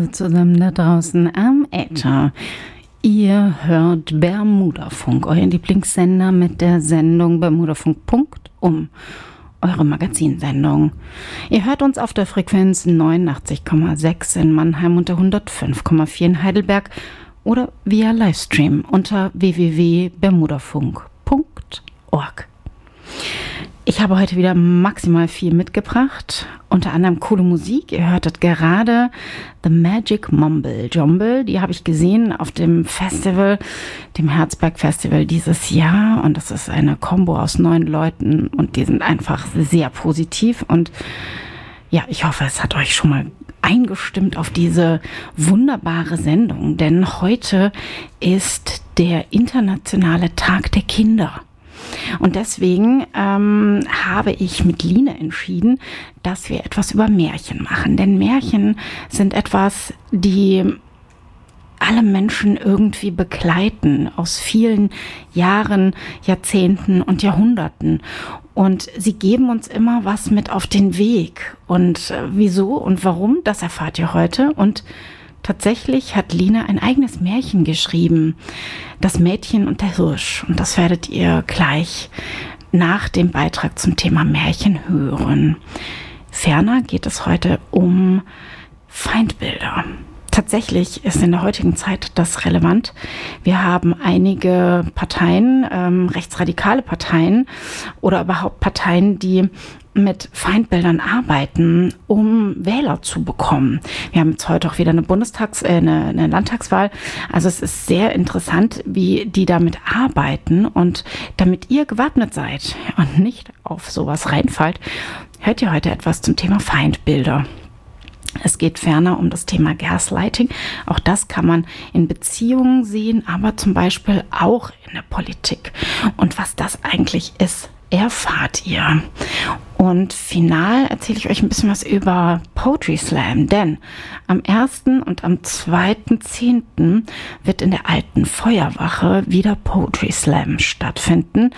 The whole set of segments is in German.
alle zusammen da draußen am Äther. Ihr hört Bermudafunk, euer Lieblingssender mit der Sendung Bermudafunk.um, eure Magazinsendung. Ihr hört uns auf der Frequenz 89,6 in Mannheim und der 105,4 in Heidelberg oder via Livestream unter www.bermudafunk.org. Ich habe heute wieder maximal viel mitgebracht, unter anderem coole Musik. Ihr hörtet gerade The Magic Mumble Jumble, die habe ich gesehen auf dem Festival, dem Herzberg Festival dieses Jahr, und das ist eine Kombo aus 9 Leuten und die sind einfach sehr positiv und ja, ich hoffe, es hat euch schon mal eingestimmt auf diese wunderbare Sendung, denn heute ist der internationale Tag der Kinder. Und deswegen habe ich mit Line entschieden, dass wir etwas über Märchen machen. Denn Märchen sind etwas, die alle Menschen irgendwie begleiten aus vielen Jahren, Jahrzehnten und Jahrhunderten. Und sie geben uns immer was mit auf den Weg. Und wieso und warum, das erfahrt ihr heute. Und tatsächlich hat Line ein eigenes Märchen geschrieben, Das Mädchen und der Hirsch. Und das werdet ihr gleich nach dem Beitrag zum Thema Märchen hören. Ferner geht es heute um Feindbilder. Tatsächlich ist in der heutigen Zeit das relevant. Wir haben einige Parteien, rechtsradikale Parteien oder überhaupt Parteien, die mit Feindbildern arbeiten, um Wähler zu bekommen. Wir haben jetzt heute auch wieder eine eine Landtagswahl. Also es ist sehr interessant, wie die damit arbeiten. Und damit ihr gewappnet seid und nicht auf sowas reinfallt, hört ihr heute etwas zum Thema Feindbilder. Es geht ferner um das Thema Gaslighting. Auch das kann man in Beziehungen sehen, aber zum Beispiel auch in der Politik. Und was das eigentlich ist, erfahrt ihr. Und final erzähle ich euch ein bisschen was über Poetry Slam, denn am 1. und am 2.10. wird in der alten Feuerwache wieder Poetry Slam stattfinden.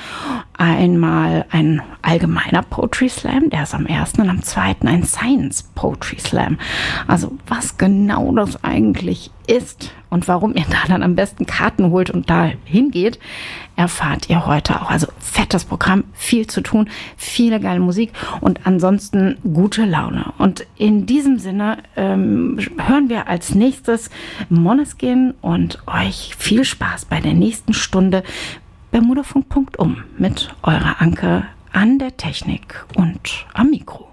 Einmal ein allgemeiner Poetry Slam, der ist am 1. und am 2. ein Science Poetry Slam. Also was genau das eigentlich ist und warum ihr da dann am besten Karten holt und da hingeht, erfahrt ihr heute auch. Also fettes Programm, viel zu tun, viele geile Musik und ansonsten gute Laune. Und in diesem Sinne hören wir als nächstes Måneskin und euch viel Spaß bei der nächsten Stunde Bermudafunk.um mit eurer Anke an der Technik und am Mikro.